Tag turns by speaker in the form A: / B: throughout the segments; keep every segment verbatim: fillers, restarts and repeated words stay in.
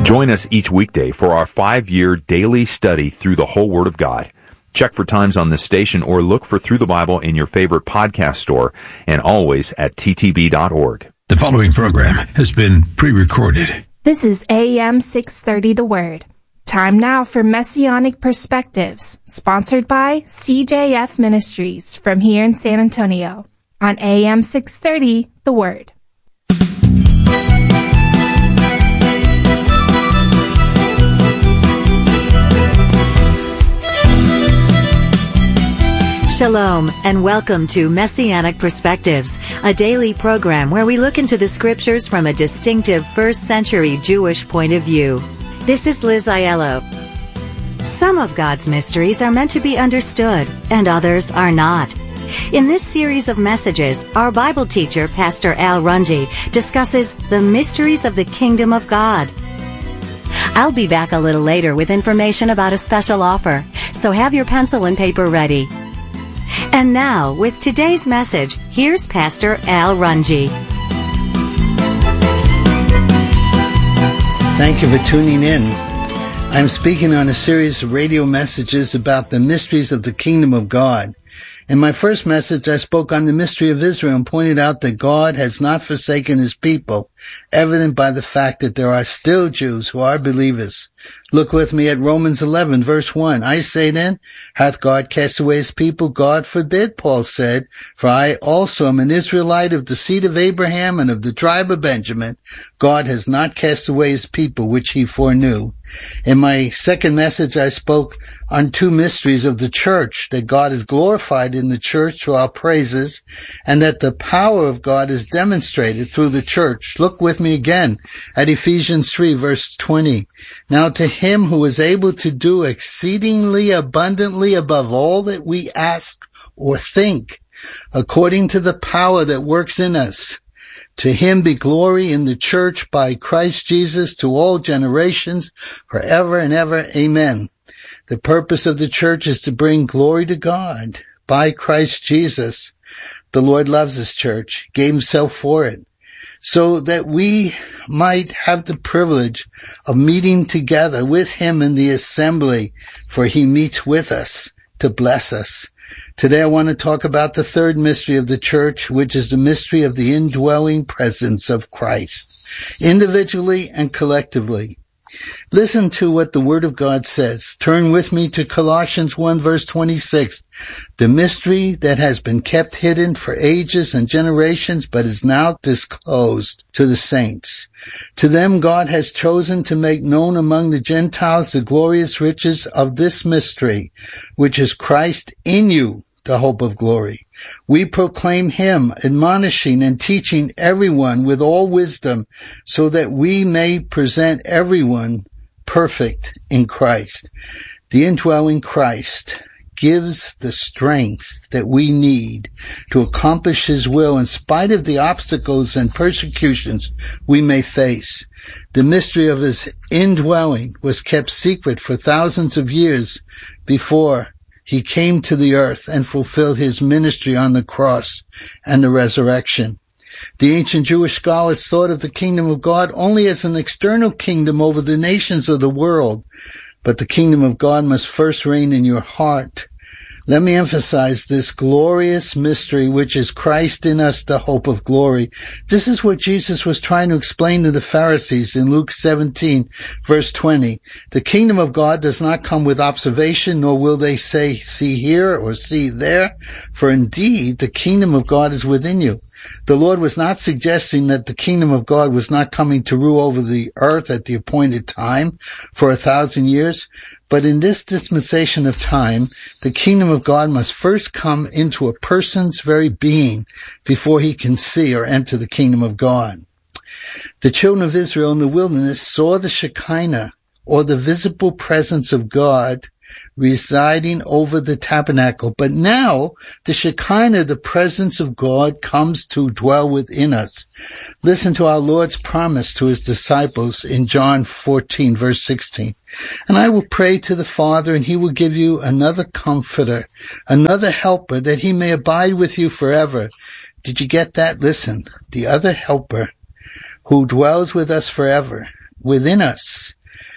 A: Join us each weekday for our five-year daily study through the whole Word of God. Check for times on this station or look for Through the Bible in your favorite podcast store and always at t t b dot org.
B: The following program has been pre-recorded.
C: This is A M six thirty The Word. Time now for Messianic Perspectives, sponsored by C J F Ministries from here in San Antonio on A M six thirty The Word.
D: Shalom, and welcome to Messianic Perspectives, a daily program where we look into the scriptures from a distinctive first century Jewish point of view. This is Liz Aiello. Some of God's mysteries are meant to be understood, and others are not. In this series of messages, our Bible teacher, Pastor Al Runge, discusses the mysteries of the Kingdom of God. I'll be back a little later with information about a special offer, so have your pencil and paper ready. And now, with today's message, here's Pastor Al Runge.
E: Thank you for tuning in. I'm speaking on a series of radio messages about the mysteries of the Kingdom of God. In my first message, I spoke on the mystery of Israel and pointed out that God has not forsaken his people, evident by the fact that there are still Jews who are believers. Look with me at Romans eleven, verse one. I say then, hath God cast away his people? God forbid, Paul said, for I also am an Israelite of the seed of Abraham and of the tribe of Benjamin. God has not cast away his people, which he foreknew. In my second message, I spoke on two mysteries of the church, that God is glorified in the church through our praises, and that the power of God is demonstrated through the church. Look with me again at Ephesians three, verse twenty. Now to him who is able to do exceedingly abundantly above all that we ask or think, according to the power that works in us, to him be glory in the church by Christ Jesus to all generations, forever and ever. Amen. The purpose of the church is to bring glory to God by Christ Jesus. The Lord loves his church, gave himself for it, so that we might have the privilege of meeting together with him in the assembly, for he meets with us to bless us. Today I want to talk about the third mystery of the church, which is the mystery of the indwelling presence of Christ, individually and collectively. Listen to what the Word of God says. Turn with me to Colossians one, verse twenty-six. The mystery that has been kept hidden for ages and generations, but is now disclosed to the saints. To them God has chosen to make known among the Gentiles the glorious riches of this mystery, which is Christ in you, the hope of glory. We proclaim him, admonishing and teaching everyone with all wisdom, so that we may present everyone perfect in Christ. The indwelling Christ gives the strength that we need to accomplish his will in spite of the obstacles and persecutions we may face. The mystery of his indwelling was kept secret for thousands of years before he came to the earth and fulfilled his ministry on the cross and the resurrection. The ancient Jewish scholars thought of the kingdom of God only as an external kingdom over the nations of the world, but the kingdom of God must first reign in your heart. Let me emphasize this glorious mystery, which is Christ in us, the hope of glory. This is what Jesus was trying to explain to the Pharisees in Luke seventeen, verse twenty. The kingdom of God does not come with observation, nor will they say, see here or see there, for indeed the kingdom of God is within you. The Lord was not suggesting that the kingdom of God was not coming to rule over the earth at the appointed time for a thousand years. But in this dispensation of time, the kingdom of God must first come into a person's very being before he can see or enter the kingdom of God. The children of Israel in the wilderness saw the Shekinah, or the visible presence of God, residing over the tabernacle. But now the Shekinah, the presence of God, comes to dwell within us. Listen to our Lord's promise to his disciples in John fourteen, verse sixteen. And I will pray to the Father, and he will give you another comforter, another helper, that he may abide with you forever. Did you get that? Listen, the other helper who dwells with us forever, within us,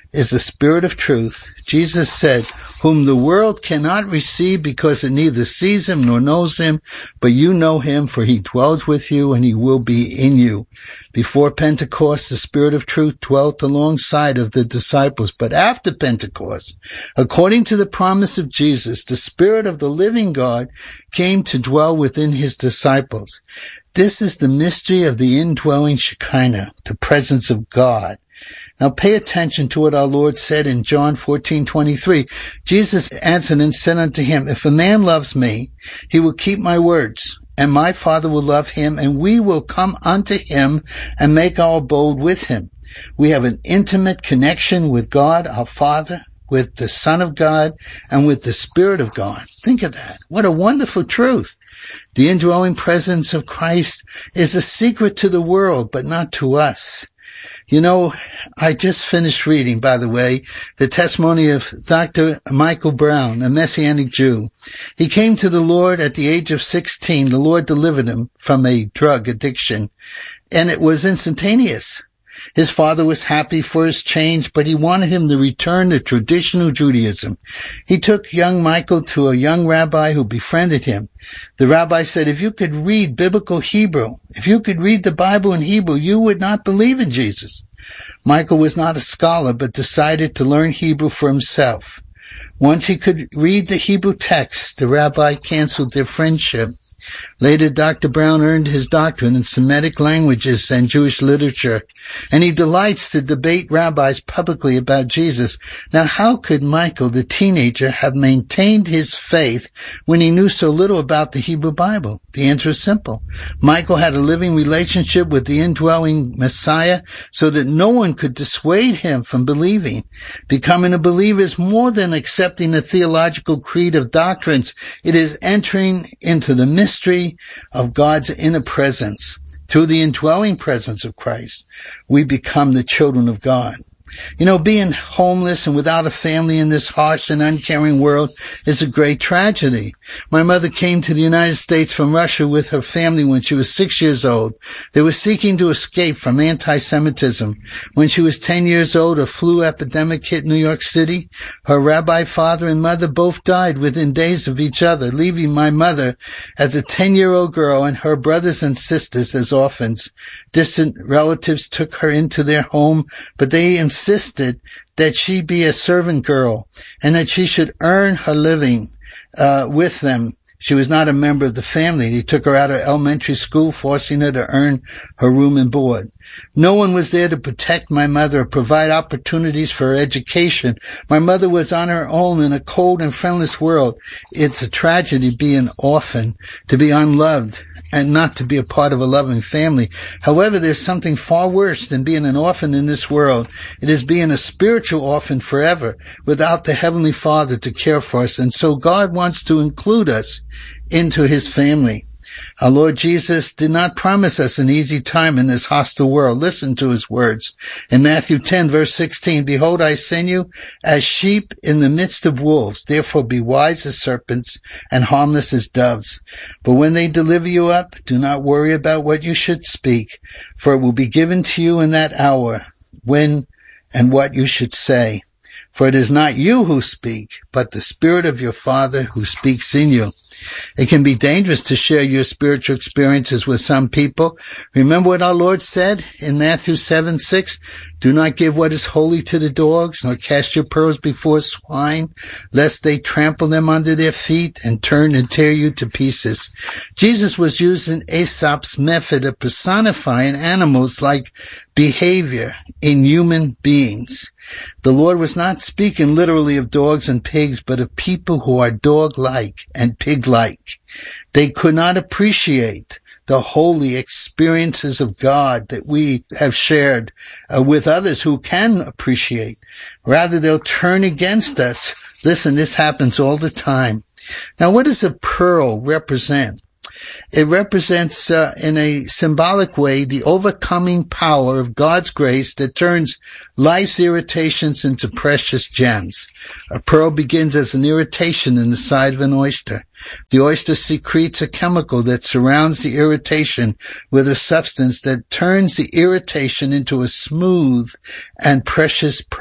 E: is the Spirit of truth. Jesus said, whom the world cannot receive because it neither sees him nor knows him, but you know him, for he dwells with you and he will be in you. Before Pentecost, the Spirit of truth dwelt alongside of the disciples. But after Pentecost, according to the promise of Jesus, the Spirit of the living God came to dwell within his disciples. This is the mystery of the indwelling Shekinah, the presence of God. Now pay attention to what our Lord said in John fourteen twenty-three. Jesus answered and said unto him, if a man loves me, he will keep my words, and my Father will love him, and we will come unto him and make our abode with him. We have an intimate connection with God, our Father, with the Son of God, and with the Spirit of God. Think of that. What a wonderful truth. The indwelling presence of Christ is a secret to the world, but not to us. You know, I just finished reading, by the way, the testimony of Doctor Michael Brown, a Messianic Jew. He came to the Lord at the age of sixteen. The Lord delivered him from a drug addiction, and it was instantaneous. His father was happy for his change, but he wanted him to return to traditional Judaism. He took young Michael to a young rabbi who befriended him. The rabbi said, if you could read biblical Hebrew, if you could read the Bible in Hebrew, you would not believe in Jesus. Michael was not a scholar, but decided to learn Hebrew for himself. Once he could read the Hebrew text, the rabbi canceled their friendship. Later, Doctor Brown earned his doctorate in Semitic languages and Jewish literature, and he delights to debate rabbis publicly about Jesus. Now, how could Michael, the teenager, have maintained his faith when he knew so little about the Hebrew Bible? The answer is simple. Michael had a living relationship with the indwelling Messiah so that no one could dissuade him from believing. Becoming a believer is more than accepting a theological creed of doctrines. It is entering into the mystery of God's inner presence. Through the indwelling presence of Christ, we become the children of God. You know, being homeless and without a family in this harsh and uncaring world is a great tragedy. My mother came to the United States from Russia with her family when she was six years old. They were seeking to escape from anti-Semitism. When she was ten years old, a flu epidemic hit New York City. Her rabbi father and mother both died within days of each other, leaving my mother as a ten-year-old girl and her brothers and sisters as orphans. Distant relatives took her into their home, but they insisted that she be a servant girl and that she should earn her living uh, with them. She was not a member of the family. They took her out of elementary school, forcing her to earn her room and board. No one was there to protect my mother or provide opportunities for her education. My mother was on her own in a cold and friendless world. It's a tragedy being an orphan, to be unloved, and not to be a part of a loving family. However, there's something far worse than being an orphan in this world. It is being a spiritual orphan forever without the Heavenly Father to care for us. And so God wants to include us into His family. Our Lord Jesus did not promise us an easy time in this hostile world. Listen to His words. In Matthew ten, verse sixteen, behold, I send you as sheep in the midst of wolves. Therefore be wise as serpents and harmless as doves. But when they deliver you up, do not worry about what you should speak, for it will be given to you in that hour when and what you should say. For it is not you who speak, but the Spirit of your Father who speaks in you. It can be dangerous to share your spiritual experiences with some people. Remember what our Lord said in Matthew seven six? Do not give what is holy to the dogs, nor cast your pearls before swine, lest they trample them under their feet and turn and tear you to pieces. Jesus was using Aesop's method of personifying animals like behavior in human beings. The Lord was not speaking literally of dogs and pigs, but of people who are dog-like and pig-like. They could not appreciate the holy experiences of God that we have shared uh, with others who can appreciate. Rather, they'll turn against us. Listen, this happens all the time. Now, what does a pearl represent? It represents, uh, in a symbolic way, the overcoming power of God's grace that turns life's irritations into precious gems. A pearl begins as an irritation in the side of an oyster. The oyster secretes a chemical that surrounds the irritation with a substance that turns the irritation into a smooth and precious pearl.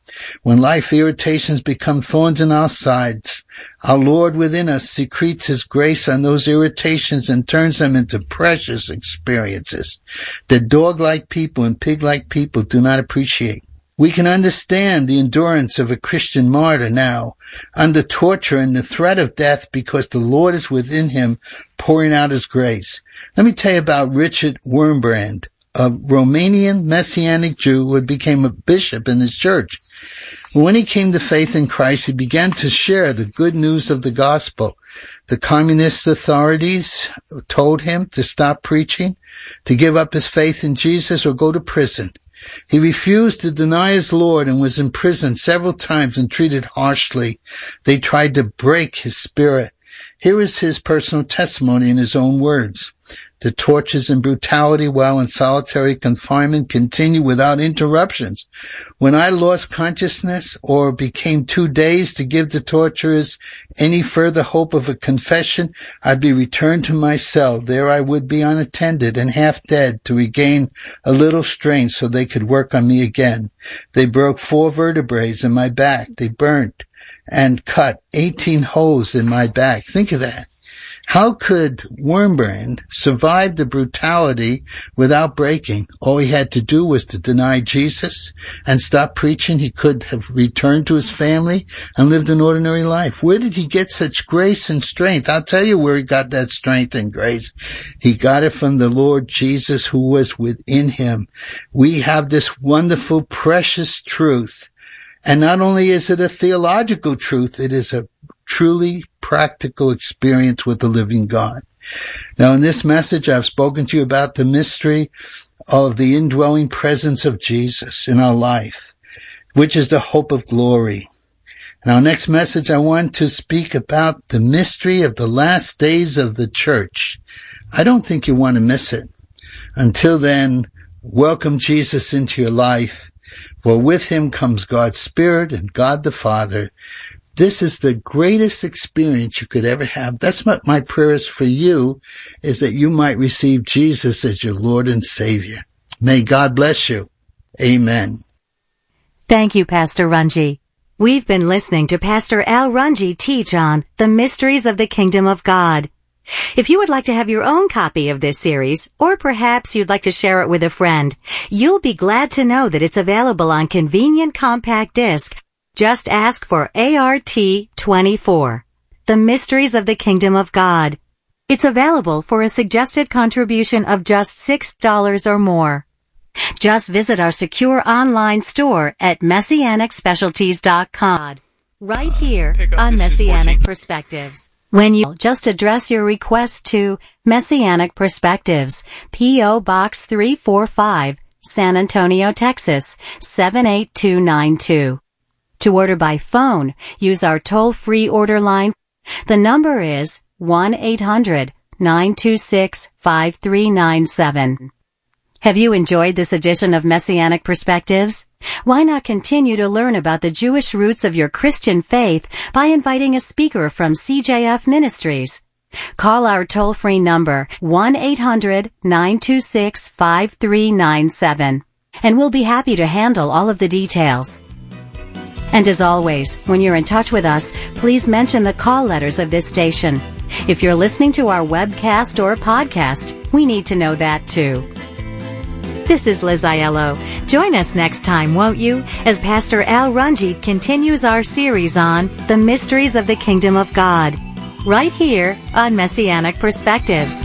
E: When life irritations become thorns in our sides, our Lord within us secretes His grace on those irritations and turns them into precious experiences that dog-like people and pig-like people do not appreciate. We can understand the endurance of a Christian martyr now, under torture and the threat of death, because the Lord is within him, pouring out His grace. Let me tell you about Richard Wurmbrand, a Romanian Messianic Jew who became a bishop in his church. When he came to faith in Christ, he began to share the good news of the gospel. The communist authorities told him to stop preaching, to give up his faith in Jesus, or go to prison. He refused to deny his Lord and was imprisoned several times and treated harshly. They tried to break his spirit. Here is his personal testimony in his own words. The tortures and brutality while in solitary confinement continued without interruptions. When I lost consciousness or became too dazed to give the torturers any further hope of a confession, I'd be returned to my cell. There I would be unattended and half dead to regain a little strength so they could work on me again. They broke four vertebrae in my back. They burnt and cut eighteen holes in my back. Think of that. How could Wurmbrand survive the brutality without breaking? All he had to do was to deny Jesus and stop preaching. He could have returned to his family and lived an ordinary life. Where did he get such grace and strength? I'll tell you where he got that strength and grace. He got it from the Lord Jesus who was within him. We have this wonderful, precious truth. And not only is it a theological truth, it is a truly practical experience with the living God. Now, in this message, I've spoken to you about the mystery of the indwelling presence of Jesus in our life, which is the hope of glory. In our next message, I want to speak about the mystery of the last days of the church. I don't think you want to miss it. Until then, welcome Jesus into your life, for with him comes God's Spirit and God the Father. This is the greatest experience you could ever have. That's what my prayer is for you, is that you might receive Jesus as your Lord and Savior. May God bless you. Amen.
D: Thank you, Pastor Runge. We've been listening to Pastor Al Runge teach on the mysteries of the kingdom of God. If you would like to have your own copy of this series, or perhaps you'd like to share it with a friend, you'll be glad to know that it's available on convenient compact disc. Just ask for A R T twenty-four, The Mysteries of the Kingdom of God. It's available for a suggested contribution of just six dollars or more. Just visit our secure online store at messianic specialties dot com. Right here on Messianic Perspectives. When you just address your request to Messianic Perspectives, P O Box three forty-five, San Antonio, Texas, seven eight two nine two. To order by phone, use our toll-free order line. The number is one eight hundred nine two six five three nine seven. Have you enjoyed this edition of Messianic Perspectives? Why not continue to learn about the Jewish roots of your Christian faith by inviting a speaker from C J F Ministries? Call our toll-free number one eight hundred nine two six five three nine seven, and we'll be happy to handle all of the details. And as always, when you're in touch with us, please mention the call letters of this station. If you're listening to our webcast or podcast, we need to know that too. This is Liz Aiello. Join us next time, won't you, as Pastor Al Runge continues our series on the mysteries of the kingdom of God, right here on Messianic Perspectives.